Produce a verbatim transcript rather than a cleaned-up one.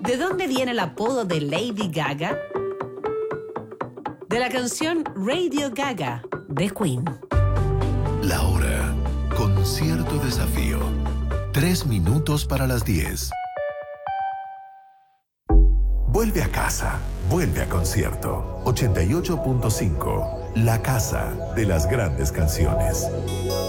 ¿De dónde viene el apodo de Lady Gaga? De la canción Radio Gaga de Queen. La hora. Concierto Desafío. Tres minutos para las diez. Vuelve a casa. Vuelve a Concierto. ochenta y ocho punto cinco. La casa de las grandes canciones.